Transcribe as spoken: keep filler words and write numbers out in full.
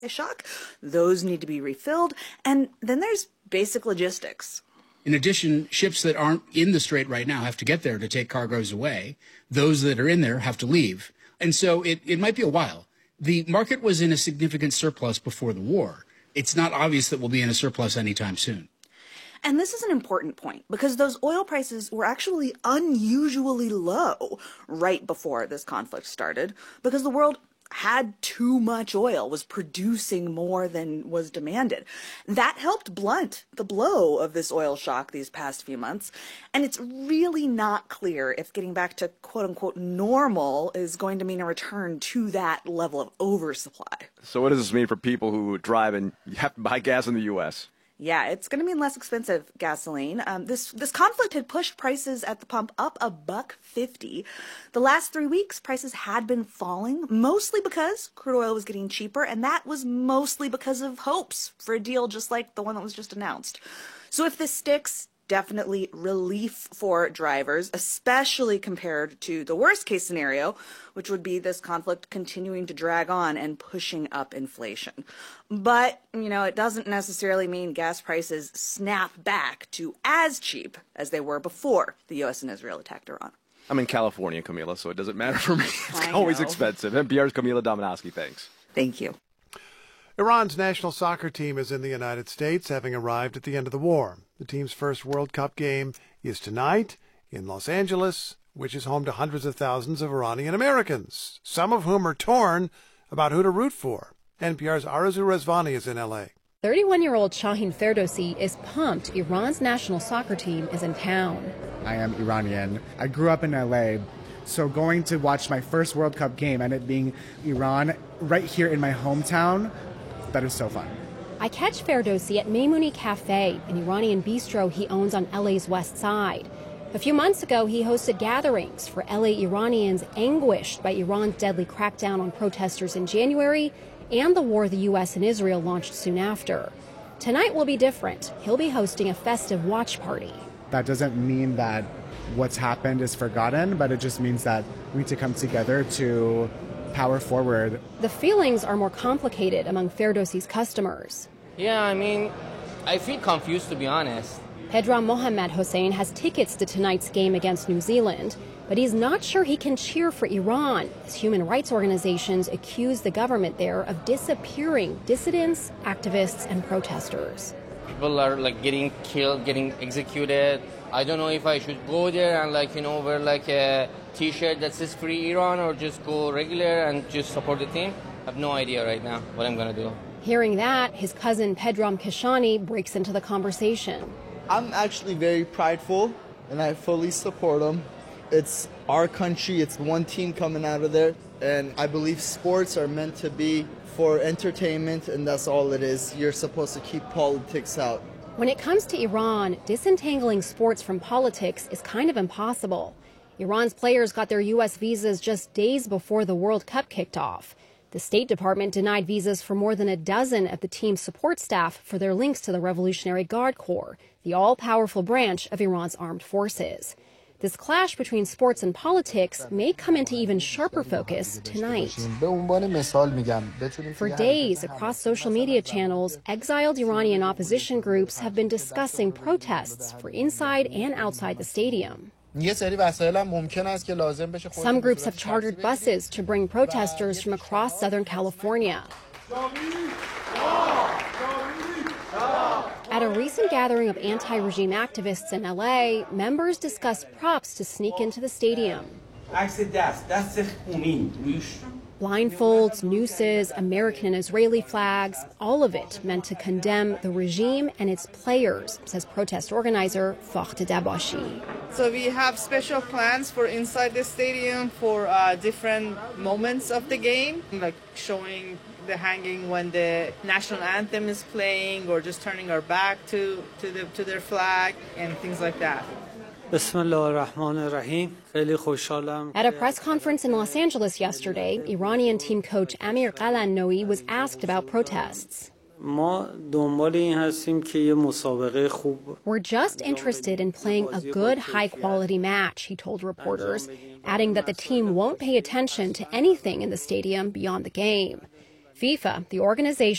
shock. Those need to be refilled. And then there's basic logistics. In addition, ships that aren't in the strait right now have to get there to take cargoes away. Those that are in there have to leave. And so it, it might be a while. The market was in a significant surplus before the war. It's not obvious that we'll be in a surplus anytime soon. And this is an important point because those oil prices were actually unusually low right before this conflict started because the world had too much oil, was producing more than was demanded. That helped blunt the blow of this oil shock these past few months. And it's really not clear if getting back to quote unquote normal is going to mean a return to that level of oversupply. So what does this mean for people who drive and have to buy gas in the U S? Yeah, it's going to mean less expensive gasoline. Um, this this conflict had pushed prices at the pump up a buck fifty. The last three weeks, prices had been falling, mostly because crude oil was getting cheaper, and that was mostly because of hopes for a deal just like the one that was just announced. So if this sticks, definitely relief for drivers, especially compared to the worst case scenario, which would be this conflict continuing to drag on and pushing up inflation. But, you know, it doesn't necessarily mean gas prices snap back to as cheap as they were before the U S and Israel attacked Iran. I'm in California, Camila, so it doesn't matter for me. It's always expensive. N P R's Camila Dominowski, thanks. Thank you. Iran's national soccer team is in the United States, having arrived at the end of the war. The team's first World Cup game is tonight in Los Angeles, which is home to hundreds of thousands of Iranian Americans, some of whom are torn about who to root for. N P R's Arezou Rezvani is in L A. thirty-one-year-old Shaheen Ferdowsi is pumped Iran's national soccer team is in town. I am Iranian. I grew up in L A, so going to watch my first World Cup game and it being Iran right here in my hometown, that is so fun. I catch Ferdowsi at Maymouni Cafe, an Iranian bistro he owns on L A's west side. A few months ago, he hosted gatherings for L A Iranians anguished by Iran's deadly crackdown on protesters in January and the war the U S and Israel launched soon after. Tonight will be different. He'll be hosting a festive watch party. That doesn't mean that what's happened is forgotten, but it just means that we need to come together to power forward. The feelings are more complicated among Ferdowsi's customers. Yeah, I mean, I feel confused, to be honest. Pedram Mohammad Hossein has tickets to tonight's game against New Zealand, but he's not sure he can cheer for Iran as human rights organizations accuse the government there of disappearing dissidents, activists, and protesters. People are like getting killed, getting executed. I don't know if I should go there and like, you know, wear like a t-shirt that says Free Iran or just go regular and just support the team. I have no idea right now what I'm going to do. Hearing that, his cousin Pedram Keshani breaks into the conversation. I'm actually very prideful, and I fully support them. It's our country, it's one team coming out of there, and I believe sports are meant to be for entertainment, and that's all it is. You're supposed to keep politics out. When it comes to Iran, disentangling sports from politics is kind of impossible. Iran's players got their U S visas just days before the World Cup kicked off. The State Department denied visas for more than a dozen of the team's support staff for their links to the Revolutionary Guard Corps, the all-powerful branch of Iran's armed forces. This clash between sports and politics may come into even sharper focus tonight. For days, across social media channels, exiled Iranian opposition groups have been discussing protests for inside and outside the stadium. Some groups have chartered buses to bring protesters from across Southern California. At a recent gathering of anti-regime activists in L A, members discussed props to sneak into the stadium. Blindfolds, nooses, American and Israeli flags, all of it meant to condemn the regime and its players, says protest organizer Fakhte Dabashi. So we have special plans for inside the stadium for uh, different moments of the game, like showing the hanging when the national anthem is playing, or just turning our back to, to, the, to their flag, and things like that. At a press conference in Los Angeles yesterday, Iranian team coach Amir Qalannoui was asked about protests. We're just interested in playing a good, high-quality match, he told reporters, adding that the team won't pay attention to anything in the stadium beyond the game. FIFA, the organization